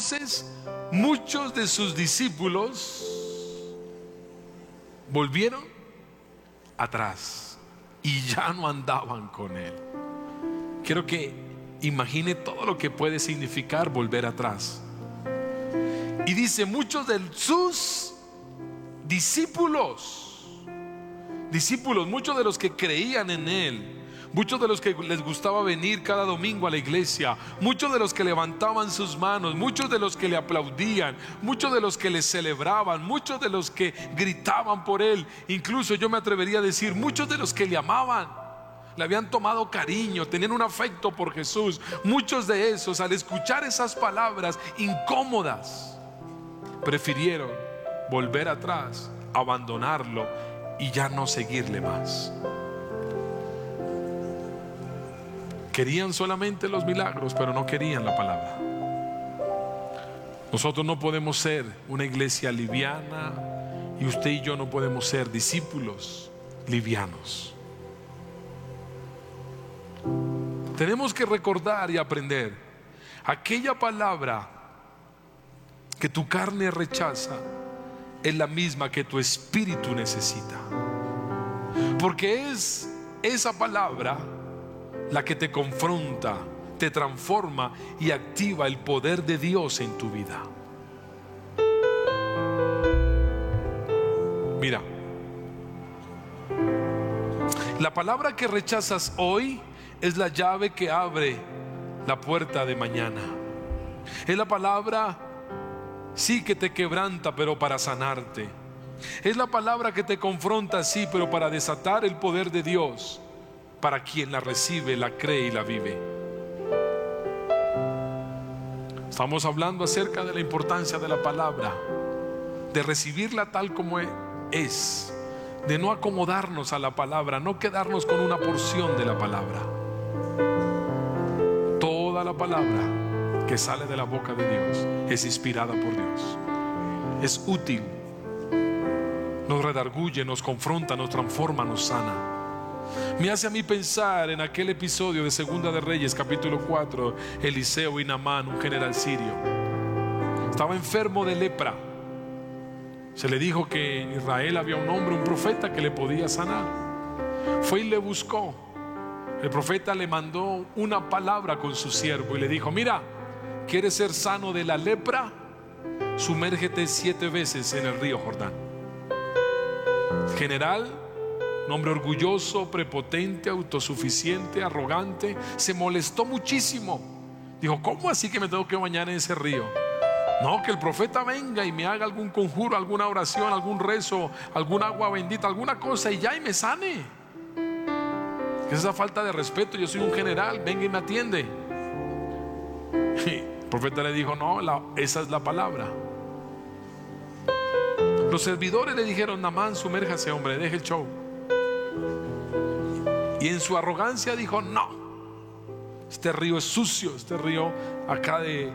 Entonces muchos de sus discípulos volvieron atrás y ya no andaban con él. Quiero que imagine todo lo que puede significar volver atrás. Y dice, muchos de sus discípulos, muchos de los que creían en él, muchos de los que les gustaba venir cada domingo a la iglesia, muchos de los que levantaban sus manos, muchos de los que le aplaudían, muchos de los que le celebraban, muchos de los que gritaban por él, incluso yo me atrevería a decir, muchos de los que le amaban, le habían tomado cariño, tenían un afecto por Jesús. Muchos de esos, al escuchar esas palabras incómodas, prefirieron volver atrás, abandonarlo y ya no seguirle más. Querían solamente los milagros, pero no querían la palabra. Nosotros no podemos ser una iglesia liviana, y usted y yo no podemos ser discípulos livianos. Tenemos que recordar y aprender aquella palabra que tu carne rechaza es la misma que tu espíritu necesita, porque es esa palabra la que te confronta, te transforma y activa el poder de Dios en tu vida. Mira, la palabra que rechazas hoy es la llave que abre la puerta de mañana. Es la palabra, sí, que te quebranta, pero para sanarte. Es la palabra que te confronta, sí, pero para desatar el poder de Dios para quien la recibe, la cree y la vive. Estamos hablando acerca de la importancia de la palabra, de recibirla tal como es, de no acomodarnos a la palabra, no quedarnos con una porción de la palabra. Toda la palabra que sale de la boca de Dios es inspirada por Dios, es útil, nos redarguye, nos confronta, nos transforma, nos sana. Me hace a mí pensar en aquel episodio de Segunda de Reyes, capítulo 4, Eliseo y Naamán, un general sirio. Estaba enfermo de lepra. Se le dijo que en Israel había un hombre, un profeta, que le podía sanar. Fue y le buscó. El profeta le mandó una palabra con su siervo y le dijo: mira, ¿quieres ser sano de la lepra? Sumérgete 7 veces en el río Jordán. General, un hombre orgulloso, prepotente, autosuficiente, arrogante, se molestó muchísimo. Dijo: ¿cómo así que me tengo que bañar en ese río? No, que el profeta venga y me haga algún conjuro, alguna oración, algún rezo, alguna agua bendita, alguna cosa, y ya, y me sane. ¿Qué es esa falta de respeto? Yo soy un general, venga y me atiende. Y el profeta le dijo: no, esa es la palabra. Los servidores le dijeron: Naamán, sumérjase, hombre, deje el show. Y en su arrogancia dijo: no, este río es sucio, este río acá de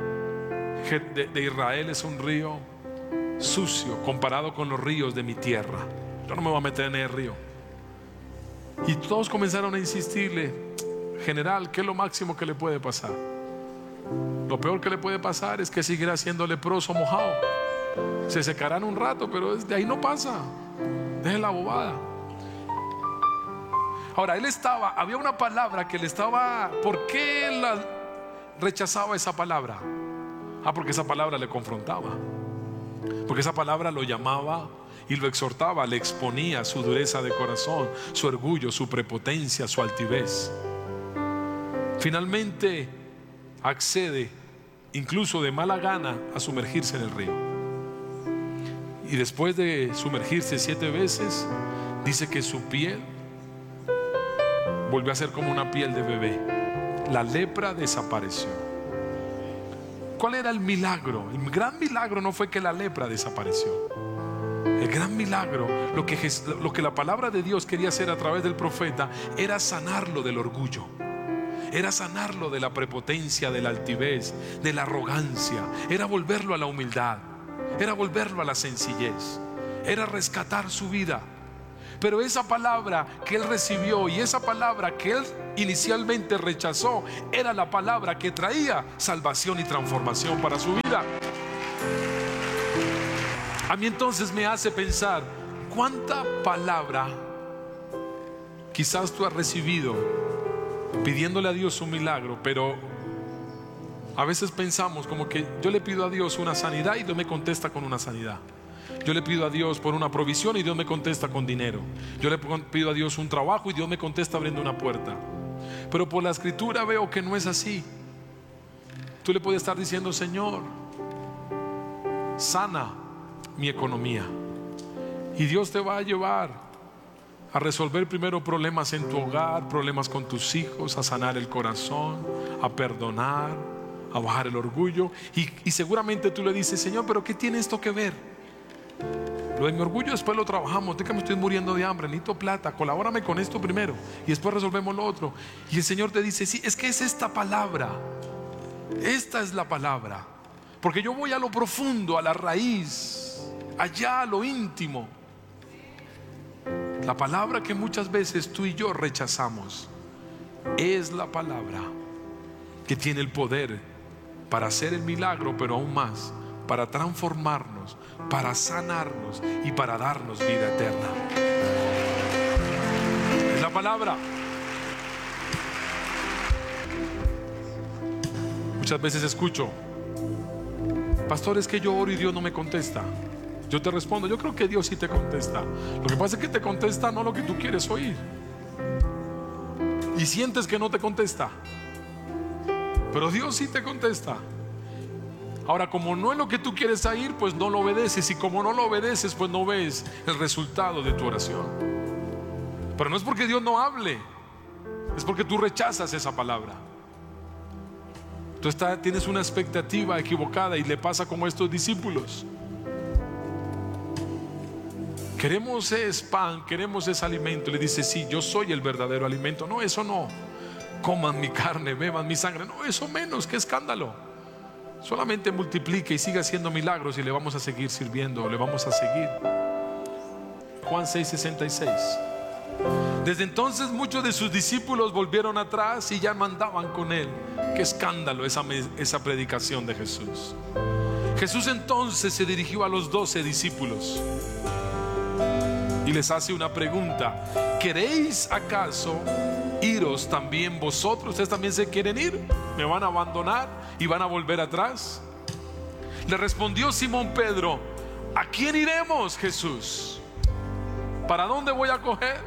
Israel es un río sucio comparado con los ríos de mi tierra. Yo no me voy a meter en el río. Y todos comenzaron a insistirle: general, ¿qué es lo máximo que le puede pasar? Lo peor que le puede pasar es que seguirá siendo leproso mojado. Se secarán un rato, pero de ahí no pasa. Deje la bobada. Ahora, había una palabra que le estaba. ¿Por qué rechazaba esa palabra? Porque esa palabra le confrontaba, porque esa palabra lo llamaba y lo exhortaba, le exponía su dureza de corazón, su orgullo, su prepotencia, su altivez. Finalmente accede, incluso de mala gana, a sumergirse en el río. Y después de sumergirse 7 veces, dice que su piel volvió a ser como una piel de bebé. La lepra desapareció. ¿Cuál era el milagro? El gran milagro no fue que la lepra desapareció. El gran milagro, lo que la palabra de Dios quería hacer a través del profeta, era sanarlo del orgullo, era sanarlo de la prepotencia, de la altivez, de la arrogancia. Era volverlo a la humildad, era volverlo a la sencillez, era rescatar su vida. Pero esa palabra que él recibió y esa palabra que él inicialmente rechazó era la palabra que traía salvación y transformación para su vida. A mí entonces me hace pensar, ¿cuánta palabra quizás tú has recibido pidiéndole a Dios un milagro? Pero a veces pensamos como que yo le pido a Dios una sanidad y Dios me contesta con una sanidad. Yo le pido a Dios por una provisión y Dios me contesta con dinero. Yo le pido a Dios un trabajo y Dios me contesta abriendo una puerta. Pero por la escritura veo que no es así. Tú le puedes estar diciendo: Señor, sana mi economía, y Dios te va a llevar a resolver primero problemas en tu hogar, problemas con tus hijos, a sanar el corazón, a perdonar, a bajar el orgullo. Y seguramente tú le dices: Señor, pero ¿qué tiene esto que ver? Lo de mi orgullo después lo trabajamos. De que me estoy muriendo de hambre, necesito plata, colabórame con esto primero y después resolvemos lo otro. Y el Señor te dice: sí, es que es esta palabra. Esta es la palabra. Porque yo voy a lo profundo, a la raíz, allá a lo íntimo. La palabra que muchas veces tú y yo rechazamos es la palabra que tiene el poder para hacer el milagro, pero aún más para transformarnos, para sanarnos y para darnos vida eterna. Es la palabra. Muchas veces escucho: pastor, es que yo oro y Dios no me contesta. Yo te respondo: yo creo que Dios sí te contesta. Lo que pasa es que te contesta no lo que tú quieres oír, y sientes que no te contesta, pero Dios sí te contesta. Ahora, como no es lo que tú quieres oír, pues no lo obedeces, y como no lo obedeces, pues no ves el resultado de tu oración. Pero no es porque Dios no hable, es porque tú rechazas esa palabra. Tú tienes una expectativa equivocada, y le pasa como a estos discípulos. Queremos ese pan, queremos ese alimento. Le dice: sí, yo soy el verdadero alimento. No, eso no. Coman mi carne, beban mi sangre. No, eso menos, qué escándalo. Solamente multiplique y siga haciendo milagros, y le vamos a seguir sirviendo, le vamos a seguir. Juan 6:66. Desde entonces muchos de sus discípulos volvieron atrás y ya no andaban con él. Qué escándalo esa predicación de Jesús. Jesús entonces se dirigió a los 12 discípulos y les hace una pregunta: ¿queréis acaso iros también vosotros? ¿Ustedes también se quieren ir? ¿Me van a abandonar y van a volver atrás? Le respondió Simón Pedro: ¿a quién iremos, Jesús? ¿Para dónde voy a coger?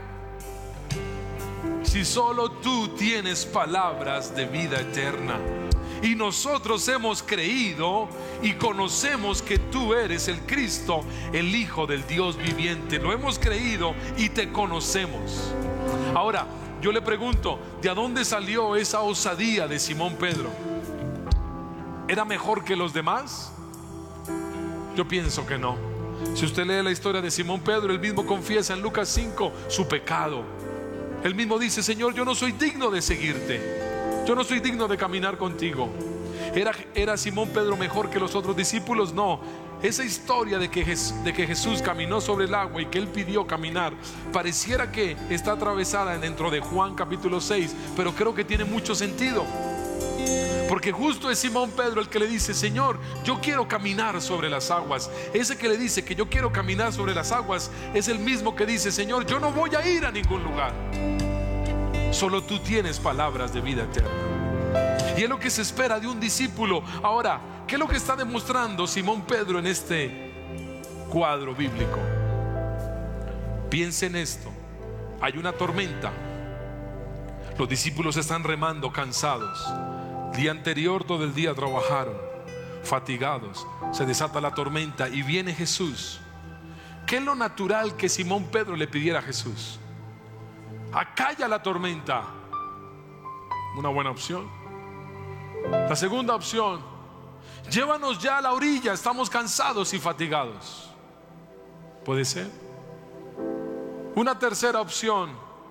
Si solo tú tienes palabras de vida eterna, y nosotros hemos creído y conocemos que tú eres el Cristo, el Hijo del Dios viviente. Lo hemos creído y te conocemos. Ahora, yo le pregunto: ¿de dónde salió esa osadía de Simón Pedro? ¿Era mejor que los demás? Yo pienso que no. Si usted lee la historia de Simón Pedro, él mismo confiesa en Lucas 5 su pecado. Él mismo dice: Señor, yo no soy digno de seguirte, yo no soy digno de caminar contigo. ¿Era Simón Pedro mejor que los otros discípulos? No. Esa historia de que Jesús caminó sobre el agua y que él pidió caminar, pareciera que está atravesada dentro de Juan capítulo 6, pero creo que tiene mucho sentido, porque justo es Simón Pedro el que le dice: Señor, yo quiero caminar sobre las aguas. Ese que le dice que yo quiero caminar sobre las aguas es el mismo que dice: Señor, yo no voy a ir a ningún lugar, solo tú tienes palabras de vida eterna. Y es lo que se espera de un discípulo. Ahora, ¿qué es lo que está demostrando Simón Pedro en este cuadro bíblico? Piensa en esto: hay una tormenta, los discípulos están remando cansados. Día anterior todo el día trabajaron, fatigados. Se desata la tormenta y viene Jesús. ¿Qué es lo natural que Simón Pedro le pidiera a Jesús? Acalla la tormenta. Una buena opción. La segunda opción: llévanos ya a la orilla, estamos cansados y fatigados. ¿Puede ser? Una tercera opción: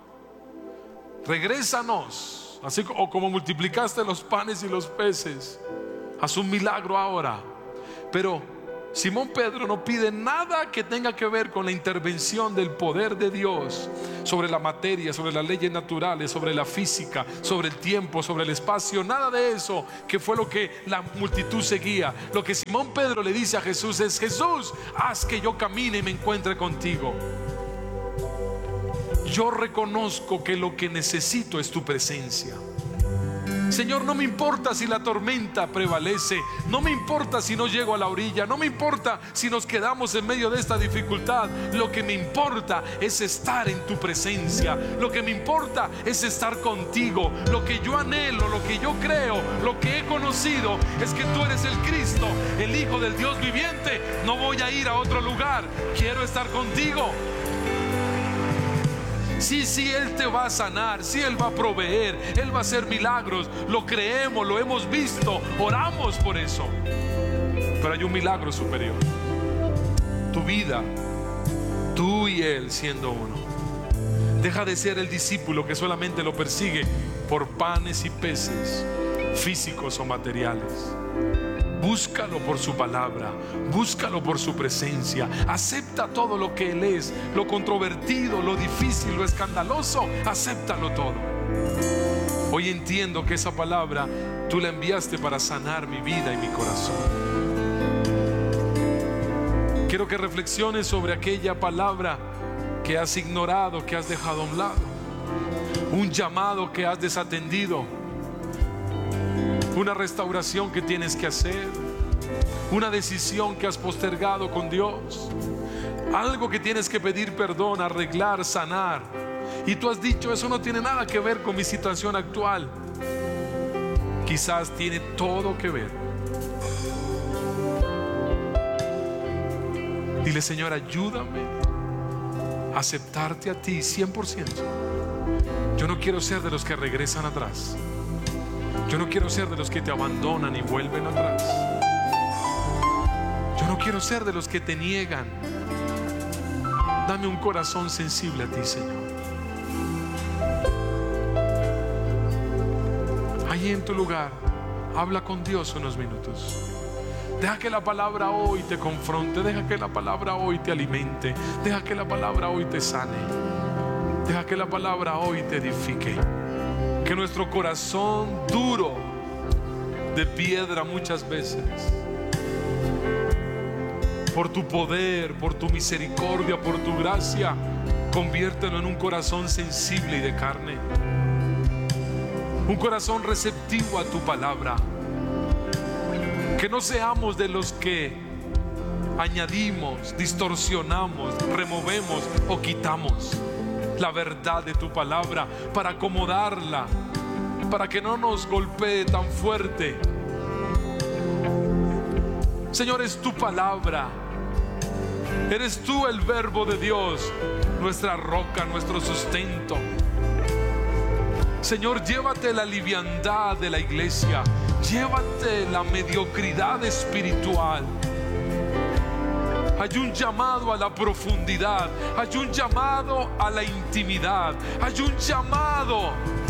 regrésanos. Así como multiplicaste los panes y los peces, haz un milagro ahora. Pero Simón Pedro no pide nada que tenga que ver con la intervención del poder de Dios sobre la materia, sobre las leyes naturales, sobre la física, sobre el tiempo, sobre el espacio. Nada de eso, que fue lo que la multitud seguía. Lo que Simón Pedro le dice a Jesús es: Jesús, haz que yo camine y me encuentre contigo. Yo reconozco que lo que necesito es tu presencia. Señor, no me importa si la tormenta prevalece, no me importa si no llego a la orilla, no me importa si nos quedamos en medio de esta dificultad. Lo que me importa es estar en tu presencia. Lo que me importa es estar contigo. Lo que yo anhelo, lo que yo creo, lo que he conocido es que tú eres el Cristo, el Hijo del Dios viviente. No voy a ir a otro lugar, quiero estar contigo. Sí, Él te va a sanar, sí, Él va a proveer, Él va a hacer milagros. Lo creemos, lo hemos visto, oramos por eso. Pero hay un milagro superior: tu vida, tú y Él siendo uno. Deja de ser el discípulo que solamente lo persigue por panes y peces físicos o materiales. Búscalo por su palabra, búscalo por su presencia. Acepta todo lo que Él es, lo controvertido, lo difícil, lo escandaloso. Acéptalo todo. Hoy entiendo que esa palabra tú la enviaste para sanar mi vida y mi corazón. Quiero que reflexiones sobre aquella palabra que has ignorado, que has dejado a un lado. Un llamado que has desatendido. Una restauración que tienes que hacer. Una decisión que has postergado con Dios. Algo que tienes que pedir perdón, arreglar, sanar. Y tú has dicho: eso no tiene nada que ver con mi situación actual. Quizás tiene todo que ver. Dile: Señor, ayúdame a aceptarte a ti 100%. Yo no quiero ser de los que regresan atrás. Yo no quiero ser de los que te abandonan y vuelven atrás. Yo no quiero ser de los que te niegan. Dame un corazón sensible a ti, Señor. Allí en tu lugar, habla con Dios unos minutos. Deja que la palabra hoy te confronte. Deja que la palabra hoy te alimente. Deja que la palabra hoy te sane. Deja que la palabra hoy te edifique. Que nuestro corazón duro, de piedra muchas veces, por tu poder, por tu misericordia, por tu gracia, conviértelo en un corazón sensible y de carne. Un corazón receptivo a tu palabra. Que no seamos de los que añadimos, distorsionamos, removemos o quitamos la verdad de tu palabra para acomodarla, para que no nos golpee tan fuerte. Señor, es tu palabra. Eres tú el verbo de Dios, nuestra roca, nuestro sustento. Señor, llévate la liviandad de la iglesia. Llévate la mediocridad espiritual. Hay un llamado a la profundidad. Hay un llamado a la intimidad. Hay un llamado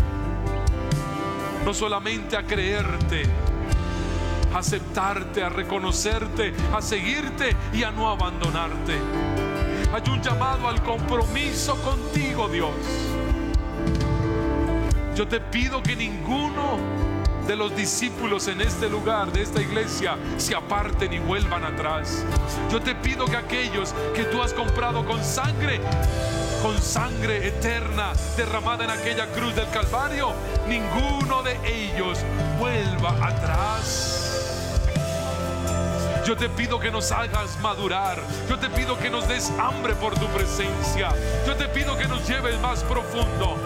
no solamente a creerte, a aceptarte, a reconocerte, a seguirte y a no abandonarte. Hay un llamado al compromiso contigo, Dios. Yo te pido que ninguno de los discípulos en este lugar, de esta iglesia, se aparten y vuelvan atrás. Yo te pido que aquellos que tú has comprado con sangre eterna derramada en aquella cruz del Calvario, ninguno de ellos vuelva atrás. Yo te pido que nos hagas madurar. Yo te pido que nos des hambre por tu presencia. Yo te pido que nos lleves más profundo.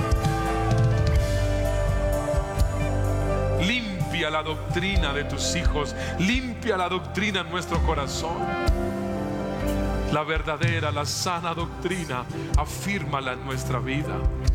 Limpia la doctrina de tus hijos. Limpia la doctrina en nuestro corazón. La verdadera, la sana doctrina, afírmala en nuestra vida.